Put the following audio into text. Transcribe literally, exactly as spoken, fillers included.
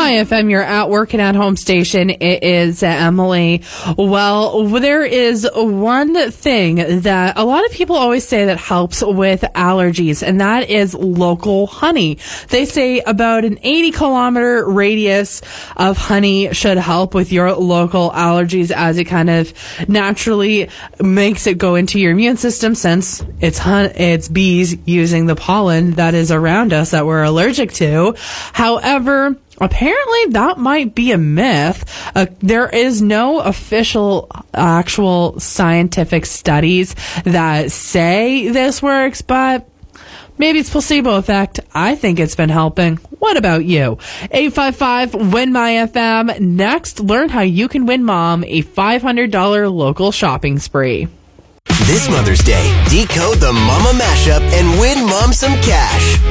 My F M, your at work and at home station. It is Emily. Well, there is one thing that a lot of people always say that helps with allergies, and that is local honey. They say about an eighty kilometer radius of honey should help with your local allergies, as it kind of naturally makes it go into your immune system, since it's hun- it's bees using the pollen that is around us that we're allergic to. However, apparently that might be a myth. Uh, there is no official, actual scientific studies that say this works, but maybe it's placebo effect. I think it's been helping. What about you? eight five five, W I N, M Y F M. Next, learn how you can win mom a five hundred dollars local shopping spree. This Mother's Day, decode the Mama Mashup and win mom some cash.